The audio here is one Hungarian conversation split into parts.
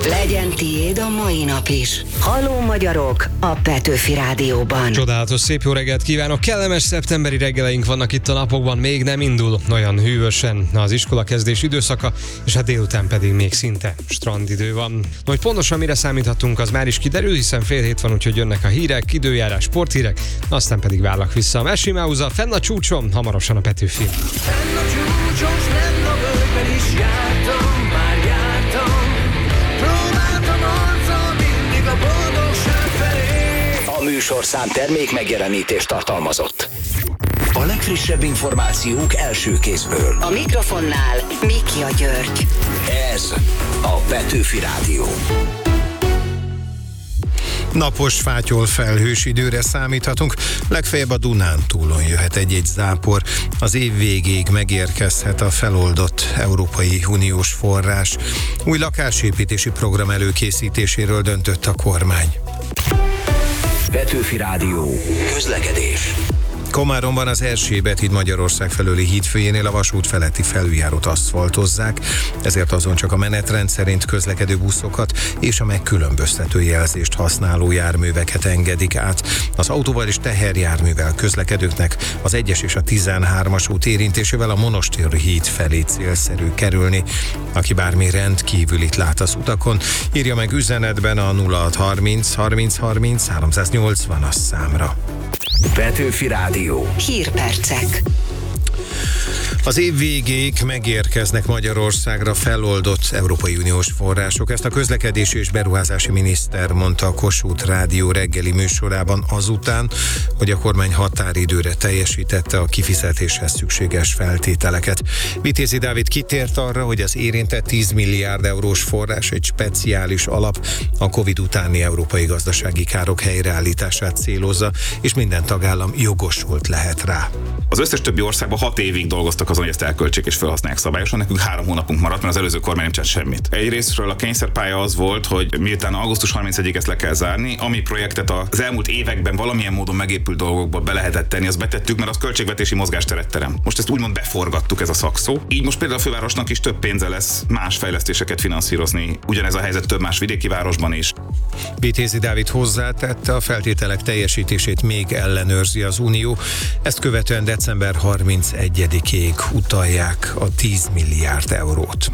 Legyen tiéd a mai nap is. Halló magyarok a Petőfi Rádióban. Csodálatos szép jó reggelt kívánok! Kellemes szeptemberi reggeleink vannak itt a napokban, még nem indul olyan hűvösen az iskolakezdés időszaka, és hát délután pedig még szinte strandidő van. Hogy pontosan mire számíthatunk, az már is kiderül, hiszen fél hét van, úgyhogy jönnek a hírek, időjárás, sporthírek, aztán pedig várlak vissza a Messy Mouse-a, fenn a csúcson, hamarosan a Petőfi. Fenn a csúcson, fenn a völgyben is jártam, már jártam. Próbáltam arccal mindig a boldogság felé. A műsorszám termék megjelenítést tartalmazott. A legfrissebb információk első kézből. A mikrofonnál Mikja György. Ez a Petőfi Rádió. Napos, fátyol, felhős időre számíthatunk, legfeljebb a Dunántúlon jöhet egy-egy zápor. Az év végéig megérkezhet a feloldott Európai Uniós forrás. Új lakásépítési program előkészítéséről döntött a kormány. Petőfi Rádió. Közlekedés. Komáromban az Erzsébet híd Magyarország felőli hídfőjénél a vasút feletti felüljárót aszfaltozzák, ezért azon csak a menetrend szerint közlekedő buszokat és a megkülönböztető jelzést használó járműveket engedik át. Az autóval és teherjárművel közlekedőknek az 1-es és a 13-as út érintésével a Monostori híd felé célszerű kerülni. Aki bármi rendkívülit lát az utakon, írja meg üzenetben a 0630 30 30 380-as számra. Petőfi Rádió. Hírpercek. Az év végéig megérkeznek Magyarországra feloldott Európai Uniós források. Ezt a közlekedési és beruházási miniszter mondta a Kossuth Rádió reggeli műsorában azután, hogy a kormány határidőre teljesítette a kifizetéshez szükséges feltételeket. Vitézi Dávid kitért arra, hogy az érintett 10 milliárd eurós forrás egy speciális alap a Covid utáni európai gazdasági károk helyreállítását célozza, és minden tagállam jogosult lehet rá. Az összes többi országban 6 évig dolgoztak azon, hogy ezt elköltsék és felhasználják szabályosan. Nekünk 3 hónapunk maradt, mert az előző kormány nem csinált semmit. Egyrésztről a kényszerpálya az volt, hogy miután augusztus 31-ig ezt le kell zárni, ami projektet az elmúlt években valamilyen módon megépült dolgokba be lehetett tenni, azt betettük, mert az költségvetési mozgásteret terem. Most ezt úgymond beforgattuk, ez a szakszó. Így most például a fővárosnak is több pénze lesz más fejlesztéseket finanszírozni. Ugyanez a helyzet több más vidéki városban is. Vitézi Dávid hozzátette, a feltételek teljesítését még ellenőrzi az Unió. Ezt követően december 31-ig utalják a 10 milliárd eurót.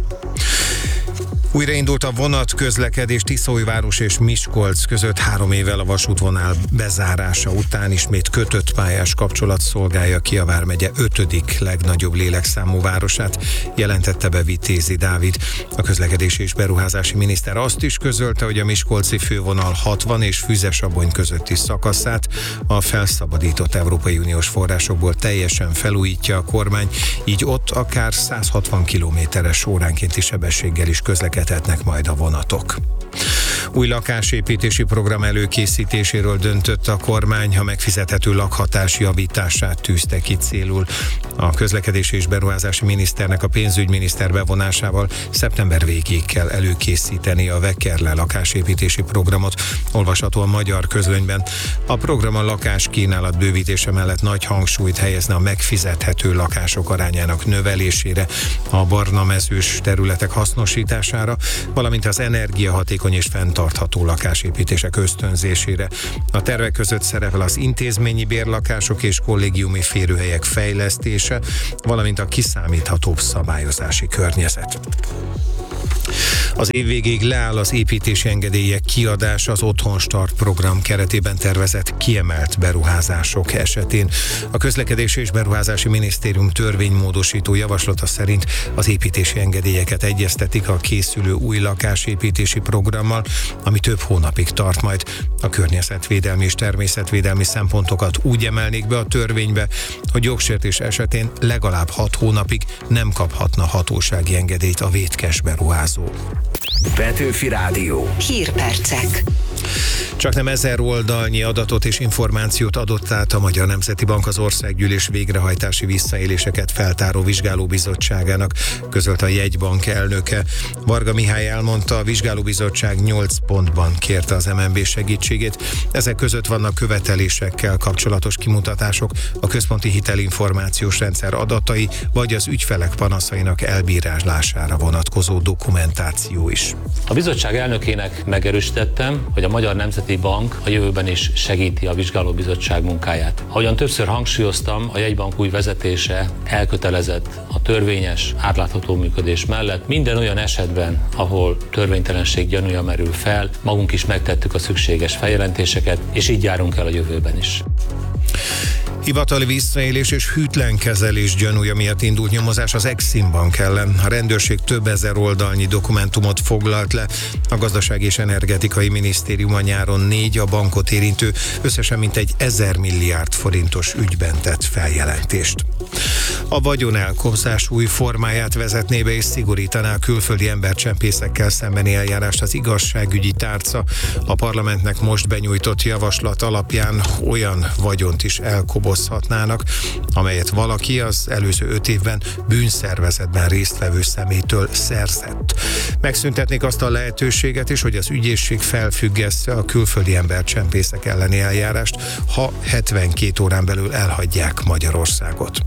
Újraindult a vonatközlekedés Tiszaújváros és Miskolc között 3 évvel a vasútvonal bezárása után ismét kötött pályás kapcsolat szolgálja ki a vármegye 5. legnagyobb lélekszámú városát, jelentette be Vitézi Dávid. A közlekedési és beruházási miniszter azt is közölte, hogy a miskolci fővonal 60 és Füzesabony közötti szakaszát a felszabadított Európai Uniós forrásokból teljesen felújítja a kormány, így ott akár 160 km/h óránkénti sebességgel is közlekedhetnek majd a vonatok. Új lakásépítési program előkészítéséről döntött a kormány, a megfizethető lakhatás javítását tűzte ki célul. A közlekedési és beruházási miniszternek a pénzügyminiszter bevonásával szeptember végéig kell előkészíteni a Vekerle lakásépítési programot, olvasható a Magyar Közlönyben. A program a lakáskínálat bővítése mellett nagy hangsúlyt helyezne a megfizethető lakások arányának növelésére, a barnamezős területek hasznosítására, valamint az energiahatékony és fenntartható lakásépítések ösztönzésére. A tervek között szerepel az intézményi bérlakások és kollégiumi férőhelyek fejlesztése, valamint a kiszámíthatóbb szabályozási környezet. Az év végéig leáll az építési engedélyek kiadása az Otthonstart program keretében tervezett kiemelt beruházások esetén. A Közlekedési és Beruházási Minisztérium törvénymódosító javaslata szerint az építési engedélyeket egyeztetik a készülő új lakásépítési programmal, ami több hónapig tart majd. A környezetvédelmi és természetvédelmi szempontokat úgy emelnék be a törvénybe, hogy jogsértés esetén legalább 6 hónapig nem kaphatna hatósági engedélyt a vétkes beruházó. Petőfi Rádió. Hírpercek. Csaknem 1000 oldalnyi adatot és információt adott át a Magyar Nemzeti Bank az Országgyűlés végrehajtási visszaéléseket feltáró vizsgálóbizottságának, közölt a jegybank elnöke. Varga Mihály elmondta, a vizsgálóbizottság 8 pontban kérte az MNB segítségét. Ezek között vannak követelésekkel kapcsolatos kimutatások, a központi hitelinformációs rendszer adatai, vagy az ügyfelek panaszainak elbírálására vonatkozó dokumentáció is. A bizottság elnökének megerősítettem, hogy a Magyar Nemzeti Bank a jövőben is segíti a vizsgálóbizottság munkáját. Ahogyan többször hangsúlyoztam, a jegybank új vezetése elkötelezett a törvényes, átlátható működés mellett. Minden olyan esetben, ahol törvénytelenség gyanúja merül fel, magunk is megtettük a szükséges feljelentéseket, és így járunk el a jövőben is. Hivatali visszaélés és hűtlen kezelés gyanúja miatt indult nyomozás az Exim Bank ellen. A rendőrség több ezer oldalnyi dokumentumot foglalt le. A Gazdasági és Energetikai Minisztérium a nyáron 4 a bankot érintő, összesen mintegy 1000 milliárd forintos ügyben tett feljelentést. A vagyonelkobzás új formáját vezetné be és szigorítaná a külföldi embercsempészekkel szembeni eljárást az igazságügyi tárca. A parlamentnek most benyújtott javaslat alapján olyan vagyont is elkobozhatnának, amelyet valaki az előző 5 évben bűnszervezetben résztvevő személytől szerzett. Megszüntetnék azt a lehetőséget is, hogy az ügyészség felfüggesztse a külföldi embercsempészek elleni eljárást, ha 72 órán belül elhagyják Magyarországot.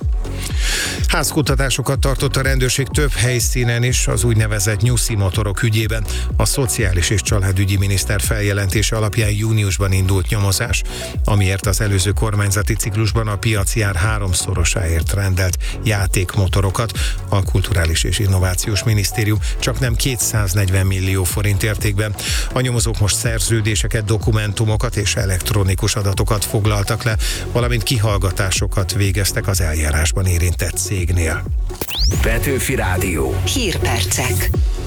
Házkutatásokat tartott a rendőrség több helyszínen is az úgynevezett nyuszi motorok ügyében. A Szociális és Családügyi Miniszter feljelentése alapján júniusban indult nyomozás, amiért az előző kormányzati ciklusban a piaci ár 3-szorosáért rendelt játékmotorokat a Kulturális és Innovációs Minisztérium csaknem 240 millió forint értékben. A nyomozók most szerződéseket, dokumentumokat és elektronikus adatokat foglaltak le, valamint kihallgatásokat végeztek az eljárásban érintett cégnél. Petőfi Rádió. Hírpercek.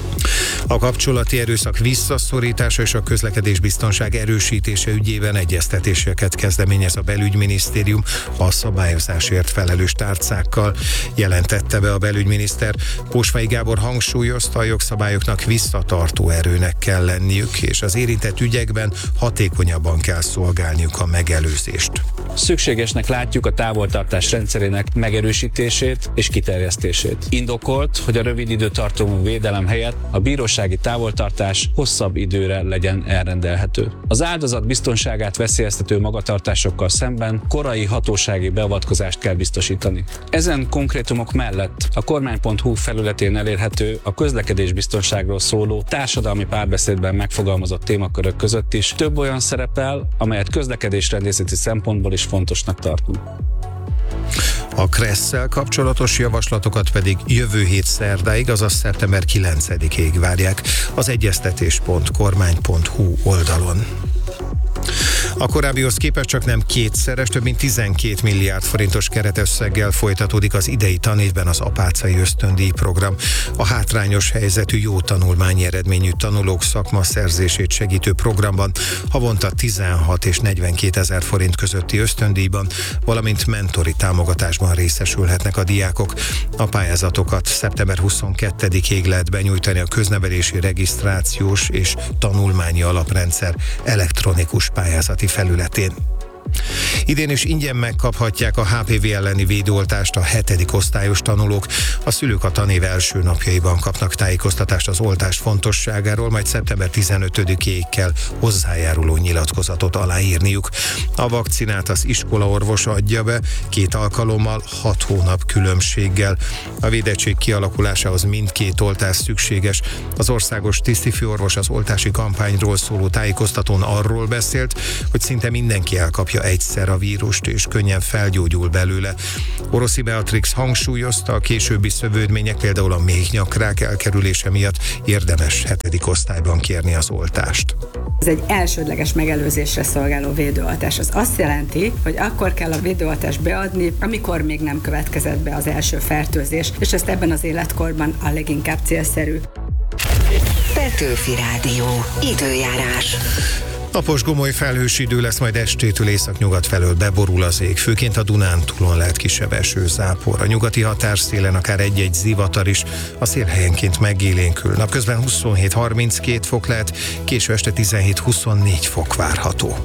A kapcsolati erőszak visszaszorítása és a közlekedésbiztonság erősítése ügyében egyeztetéseket kezdeményez a belügyminisztérium a szabályozásért felelős tárcákkal, jelentette be a belügyminiszter. Pósfai Gábor hangsúlyozta, a jogszabályoknak visszatartó erőnek kell lenniük, és az érintett ügyekben hatékonyabban kell szolgálniuk a megelőzést. Szükségesnek látjuk a távoltartás rendszerének megerősítését és kiterjesztését. Indokolt, hogy a rövid időtartamú védelem helyett a bírósági távoltartás hosszabb időre legyen elrendelhető. Az áldozat biztonságát veszélyeztető magatartásokkal szemben korai hatósági beavatkozást kell biztosítani. Ezen konkrétumok mellett a kormány.hu felületén elérhető a közlekedésbiztonságról szóló társadalmi párbeszédben megfogalmazott témakörök között is több olyan szerepel, amelyet közlekedésrendészeti szempontból is fontosnak tartunk. A Kresszel kapcsolatos javaslatokat pedig jövő hét szerdáig, azaz szeptember 9-ig várják az egyeztetés.kormány.hu oldalon. A korábbihoz képest csaknem kétszeres, több mint 12 milliárd forintos keretösszeggel folytatódik az idei tanévben az apácai ösztöndíj program. A hátrányos helyzetű, jó tanulmányi eredményű tanulók szakmaszerzését segítő programban havonta 16 és 42 ezer forint közötti ösztöndíjban, valamint mentori támogatásban részesülhetnek a diákok. A pályázatokat szeptember 22-ig lehet benyújtani a köznevelési regisztrációs és tanulmányi alaprendszer elektronikus pályázati felületén. Idén is ingyen megkaphatják a HPV elleni védőoltást a 7. osztályos tanulók. A szülők a tanév első napjaiban kapnak tájékoztatást az oltás fontosságáról, majd szeptember 15-ig kell hozzájáruló nyilatkozatot aláírniuk. A vakcinát az iskolaorvos adja be 2 alkalommal, 6 hónap különbséggel. A védettség kialakulásához mindkét oltás szükséges. Az országos tisztifőorvos az oltási kampányról szóló tájékoztatón arról beszélt, hogy szinte mindenki elkapja egyszer a vírust, és könnyen felgyógyul belőle. Oroszi Beatrix hangsúlyozta, a későbbi szövődmények, például a méhnyakrák elkerülése miatt érdemes 7. osztályban kérni az oltást. Ez egy elsődleges megelőzésre szolgáló védőoltás. Az azt jelenti, hogy akkor kell a védőoltást beadni, amikor még nem következett be az első fertőzés, és ezt ebben az életkorban a leginkább célszerű. Petőfi Rádió. Időjárás. Napos gomoly felhős idő lesz, majd estétől északnyugat felől beborul az ég. Főként a Dunántúlon lehet kisebb esőzápor. A nyugati határszélen akár egy-egy zivatar is, a szél helyenként megélénkül. Napközben 27-32 fok lehet, késő este 17-24 fok várható.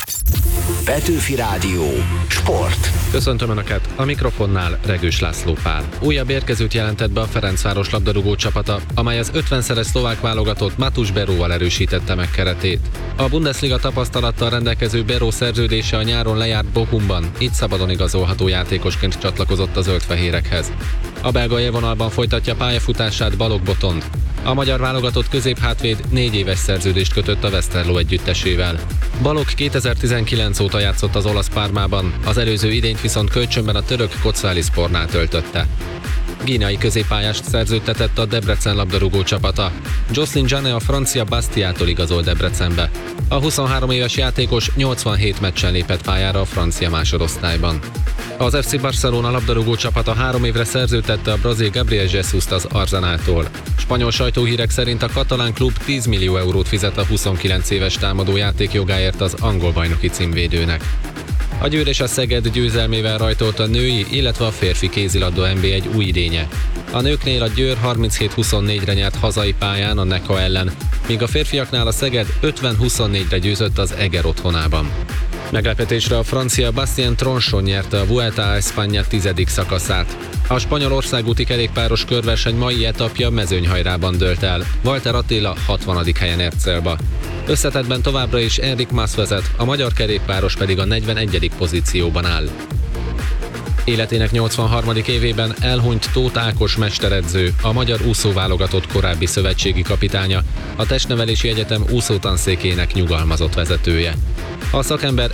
Petőfi Rádió. Sport. Köszöntöm Önöket, a mikrofonnál Regős László Pál. Újabb érkezőt jelentett be a Ferencváros labdarúgó csapata, amely az 50-szeres szlovák válogatott Matus Beróval erősítette meg keretét. A Bundesliga tapasztalattal rendelkező Beró szerződése a nyáron lejárt Bochumban, így szabadon igazolható játékosként csatlakozott a zöldfehérekhez. A belga élvonalban folytatja pályafutását Balogh Botond. A magyar válogatott középhátvéd 4 éves szerződést kötött a Westerlo együttesével. Balogh 2019 óta játszott az olasz Parmában, az előző idényt viszont kölcsönben a török Kocaelispornál töltötte. Gínai középpályást szerződtetett a Debrecen labdarúgó csapata. Jocelyn Jane a francia Bastiától igazol Debrecenbe. A 23 éves játékos 87 meccsen lépett pályára a francia másodosztályban. Az FC Barcelona labdarúgó csapata 3 évre szerződtette a brazil Gabriel Jesus-t az Arsenaltól. Spanyol sajtóhírek szerint a katalán klub 10 millió eurót fizet a 29 éves támadó játékjogáért az angol bajnoki címvédőnek. A Győr és a Szeged győzelmével rajtolt a női, illetve a férfi kézilabda NB egy új idénye. A nőknél a Győr 37-24-re nyert hazai pályán a Neka ellen, míg a férfiaknál a Szeged 50-24-re győzött az Eger otthonában. Meglepetésre a francia Bastien Tronchon nyerte a Vuelta a España 10. szakaszát. A spanyol országúti kerékpáros körverseny mai etapja mezőnyhajrában dőlt el. Walter Attila 60. helyen ért célba. Összetettben továbbra is Enric Mas vezet, a magyar kerékpáros pedig a 41. pozícióban áll. Életének 83. évében elhunyt Tóth Ákos mesteredző, a magyar úszóválogatott korábbi szövetségi kapitánya, a Testnevelési Egyetem úszótanszékének nyugalmazott vezetője. A szakember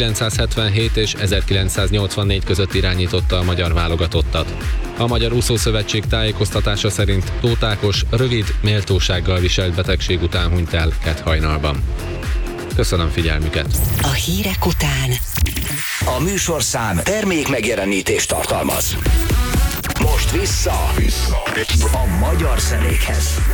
1977 és 1984 között irányította a magyar válogatottat. A Magyar Úszószövetség tájékoztatása szerint Tóth Ákos rövid, méltósággal viselt betegség után hunyt el kedhajnalban. Köszönöm figyelmüket! A hírek után A műsorszám termék megjelenítést tartalmaz. Most vissza a magyar zenékhez.